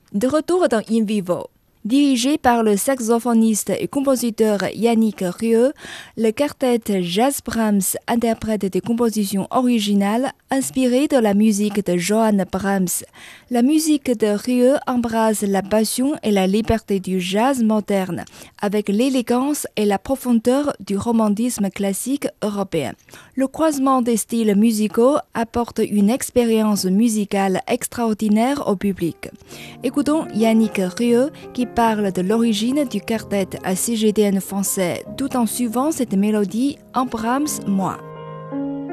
De retour dans In Vivo. Dirigé par le saxophoniste et compositeur Yannick Rieu, le quartet Jazz Brahms interprète des compositions originales inspirées de la musique de Johann Brahms. La musique de Rieu embrasse la passion et la liberté du jazz moderne, avec l'élégance et la profondeur du romantisme classique européen. Le croisement des styles musicaux apporte une expérience musicale extraordinaire au public. Écoutons Yannick Rieu qui parle de l'origine du quartet à CGDN français tout en suivant cette mélodie en Brahms, moi.